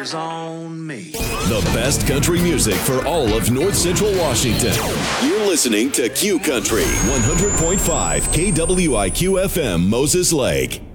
is on me. The best country music for all of North Central Washington. You're listening to Q Country 100.5 KWIQ FM Moses Lake.